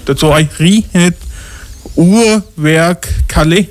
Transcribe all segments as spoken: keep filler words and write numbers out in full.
so ein riesiges Uhrwerk Calais.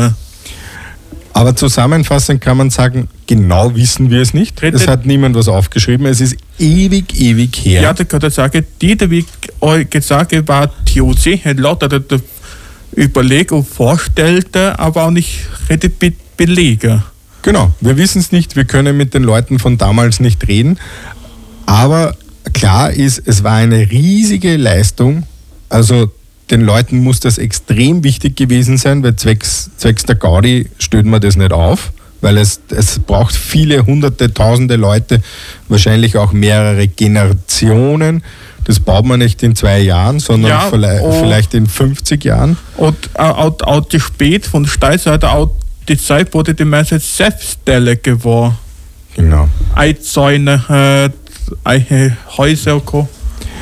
Aber zusammenfassend kann man sagen, genau wissen wir es nicht. Es hat niemand was aufgeschrieben. Es ist ewig, ewig her. Ja, da kann ich sagen, die, die wie euch gesagt war T O C, hat lauter der Überlegung vorstellte, aber auch nicht richtig be- belege. Genau, wir wissen es nicht, wir können mit den Leuten von damals nicht reden. Aber klar ist, es war eine riesige Leistung. Also den Leuten muss das extrem wichtig gewesen sein, weil zwecks, zwecks der Gaudi stellt man das nicht auf, weil es, es braucht viele hunderte, tausende Leute, wahrscheinlich auch mehrere Generationen. Das baut man nicht in zwei Jahren, sondern Ja, vielleicht, oh. vielleicht in fünfzig Jahren. Und äh, auch, auch die spät von Steinseite, auch die Zeit wurde die meiste Selbststelle geworden. Genau. Einzäune, äh, Häuser und so.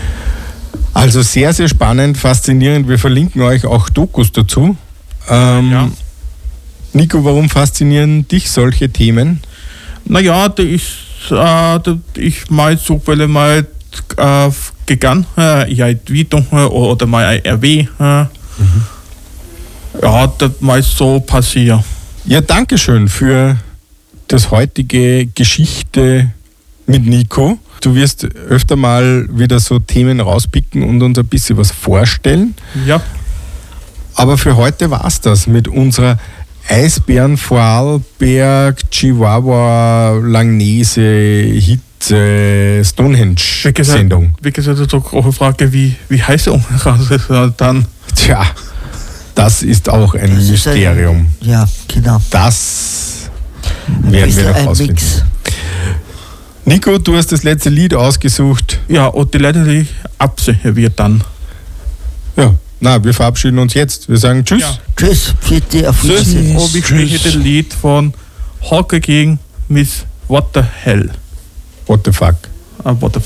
Also sehr, sehr spannend, faszinierend. Wir verlinken euch auch Dokus dazu. Ähm, Ja. Nico, warum faszinieren dich solche Themen? Naja, da ist, äh, da, ich mal so, weil ich mal äh, gegangen, äh, ich halt wieder äh, oder mal ein R W. Äh, mhm. Ja, das mal so passiert. Ja, danke schön für das heutige Geschichte mit Nico. Du wirst öfter mal wieder so Themen rauspicken und uns ein bisschen was vorstellen. Ja. Aber für heute war es das mit unserer Eisbären, Vorarlberg, Chihuahua, Langnese, Hitze, Stonehenge-Sendung. Wie gesagt, so eine Frage, wie, wie heißt er dann? Tja, das ist auch ein Das ist Mysterium. Ein, ja, genau. Das werden wir noch ein rausfinden. Mix. Nico, du hast das letzte Lied ausgesucht. Ja, und die Leute, die absehen wird dann. Ja, na, wir verabschieden uns jetzt. Wir sagen Tschüss. Ja. Tschüss, bitte, auf Tschüss. Wiedersehen. Und ich spiele das Lied von Hawke gegen Miss What the Hell. What the fuck. Uh, what the